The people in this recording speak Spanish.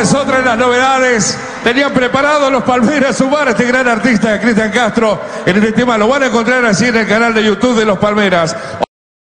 es otra de las novedades. Tenían preparado los Palmeras sumar a este gran artista, Cristian Castro, en este tema. Lo van a encontrar así en el canal de YouTube de los Palmeras.